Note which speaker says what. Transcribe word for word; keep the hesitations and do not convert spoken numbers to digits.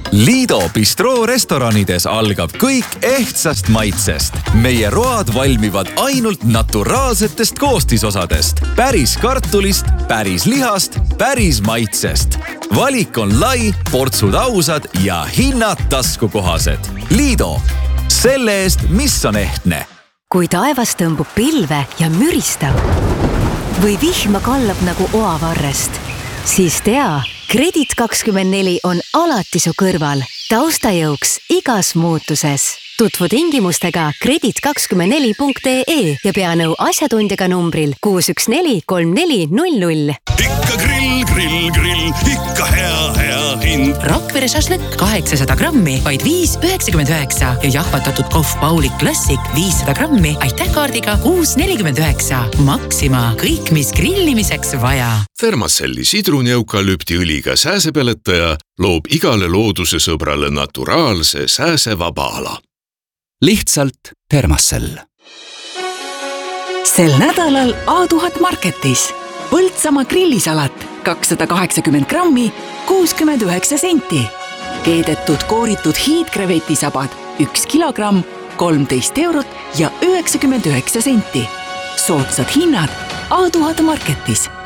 Speaker 1: Liido Bistroo restoranides algab kõik ehtsast maitsest. Meie road valmivad ainult naturaalsetest koostisosadest. Päris kartulist, päris lihast, päris maitsest. Valik on lai, portsud ausad ja hinnad taskukohased. Liido. Selle eest, mis on ehtne.
Speaker 2: Kui taevas tõmbub pilve ja müristab või vihma kallab nagu oavarrest, siis tea, Kredit kakskümmend neli on alati su kõrval, taustajõuks igas muutuses. Tutvu tingimustega kredit kakskümmend neli punkt ee ja pea nõu asjatundjaga numbril kuus üks neli kolm neli null null.
Speaker 3: Ikka grill, grill, grill, ikka hea, hea hind.
Speaker 4: Rakvere šašlõkk kaheksasada grammi, vaid viis üheksakümmend üheksa ja jahvatatud kohv Paulik Klassik viissada grammi, aitäh kaardiga kuus nelikümmend üheksa. Maxima, kõik mis grillimiseks vaja.
Speaker 3: Thermacelli sidruneukalüpti õliga sääsepeletaja loob igale looduse sõbrale naturaalse sääsevaba ala.
Speaker 5: Lihtsalt Thermacell.
Speaker 6: Sel nädalal A tuhat Marketis Põltsamaa grillisalat kakssada kaheksakümmend grammi, kuuskümmend üheksa senti. Keedetud kooritud hiidkrevetisabad üks kilogramm, kolmteist eurot ja üheksakümmend üheksa senti. Soodsad hinnad A tuhat Marketis.